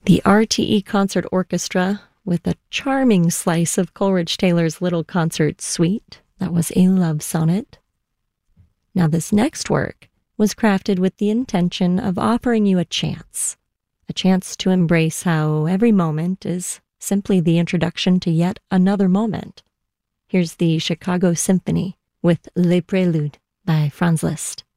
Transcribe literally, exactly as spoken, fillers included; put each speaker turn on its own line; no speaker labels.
The R T E Concert Orchestra, with a charming slice of Coleridge Taylor's Little Concert Suite. That was a love sonnet. Now this next work was crafted with the intention of offering you a chance, a chance to embrace how every moment is simply the introduction to yet another moment. Here's the Chicago Symphony with Les Préludes by Franz Liszt.